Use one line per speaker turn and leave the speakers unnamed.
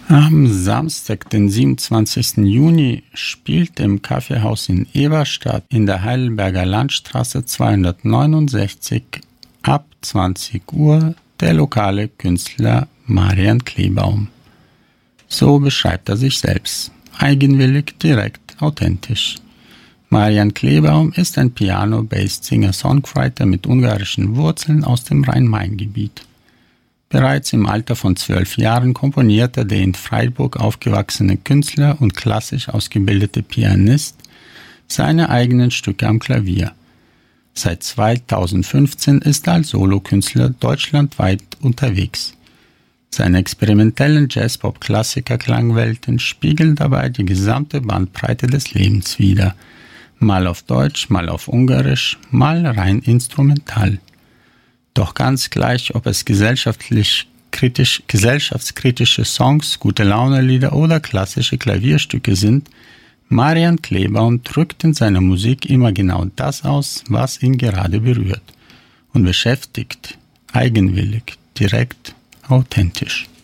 Am Samstag, den 27. Juni, spielte im Kaffeehaus in Eberstadt in der Heidelberger Landstraße 269 ab 20 Uhr der lokale Künstler Marian Kleebaum. So beschreibt er sich selbst. Eigenwillig, direkt, authentisch. Marian Kleebaum ist ein Piano-Bass-Singer-Songwriter mit ungarischen Wurzeln aus dem Rhein-Main-Gebiet. Bereits im Alter von 12 Jahren komponierte der in Freiburg aufgewachsene Künstler und klassisch ausgebildete Pianist seine eigenen Stücke am Klavier. Seit 2015 ist er als Solokünstler deutschlandweit unterwegs. Seine experimentellen Jazz-Pop-Klassiker-Klangwelten spiegeln dabei die gesamte Bandbreite des Lebens wider. Mal auf Deutsch, mal auf Ungarisch, mal rein instrumental. Doch ganz gleich, ob es gesellschaftskritische Songs, Gute-Laune-Lieder oder klassische Klavierstücke sind, Marian Kleebaum drückt in seiner Musik immer genau das aus, was ihn gerade berührt und beschäftigt, eigenwillig, direkt, authentisch.